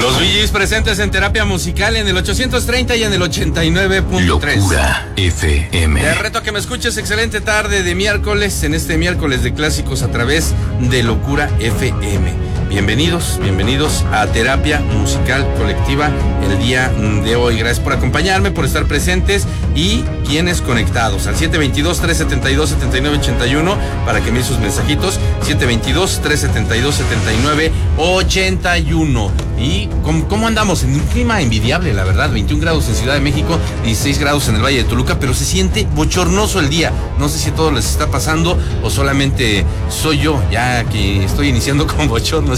Los VGs presentes en Terapia Musical en el 830 y en el 89.3. Locura FM. Te reto a que me escuches. Excelente tarde de miércoles, en este miércoles de clásicos a través de Locura FM. Bienvenidos a Terapia Musical Colectiva el día de hoy. Gracias por acompañarme, por estar presentes y quienes conectados al 722-372-7981 para que envíen sus mensajitos. 722-372-7981. ¿Y cómo andamos? En un clima envidiable, la verdad. 21 grados en Ciudad de México, 16 grados en el Valle de Toluca, pero se siente bochornoso el día. No sé si a todos les está pasando o solamente soy yo, ya que estoy iniciando con bochorno.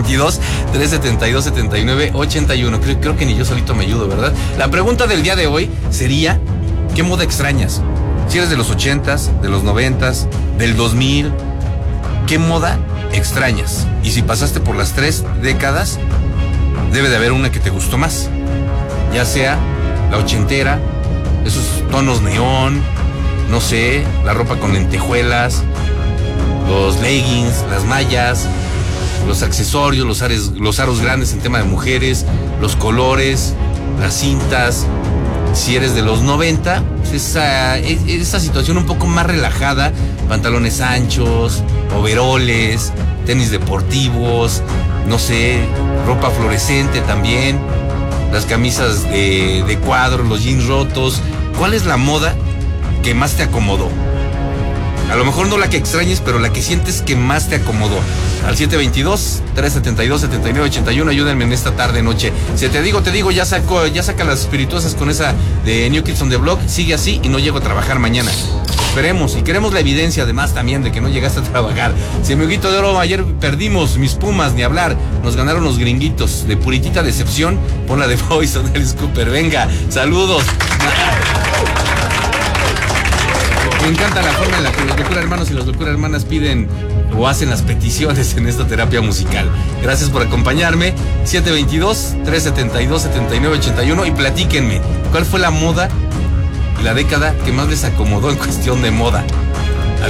722-372-7981. Creo que ni yo solito me ayudo, ¿verdad? La pregunta del día de hoy sería: ¿qué moda extrañas? Si eres de los 80s, de los 90s, del 2000, ¿qué moda extrañas? Y si pasaste por las 3 décadas, debe de haber una que te gustó más. Ya sea la ochentera, esos tonos neón, no sé, la ropa con lentejuelas, los leggings, las mallas, los accesorios, los aros grandes en tema de mujeres, los colores, las cintas. Si eres de los 90, esa situación un poco más relajada, pantalones anchos, overoles, tenis deportivos, no sé, ropa fluorescente también, las camisas de cuadros, los jeans rotos. ¿Cuál es la moda que más te acomodó? A lo mejor no la que extrañes, pero la que sientes que más te acomodó. Al 722-372-7981, ayúdenme en esta tarde noche. Si te digo, ya saca las espirituosas con esa de New Kids on the Block. Sigue así y no llego a trabajar mañana. Esperemos, y queremos la evidencia además también de que no llegaste a trabajar. Si mi ojito de oro, ayer perdimos mis Pumas, ni hablar. Nos ganaron los gringuitos. De puritita decepción, pon la de Voice of Alice Cooper. Venga, saludos. Me encanta la forma en la que los Locura Hermanos y las Locura Hermanas piden o hacen las peticiones en esta terapia musical. Gracias por acompañarme. 722-372-7981 y platíquenme, ¿cuál fue la moda y la década que más les acomodó en cuestión de moda? Al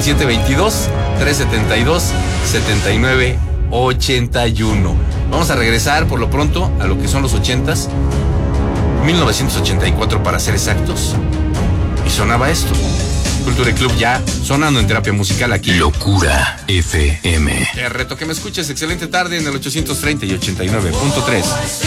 722-372-7981. Vamos a regresar por lo pronto a lo que son los 80s, 1984 para ser exactos. Y sonaba esto. Cultura y Club ya sonando en Terapia Musical aquí. Locura FM. Te reto que me escuches. Excelente tarde en el 830 y 89.3.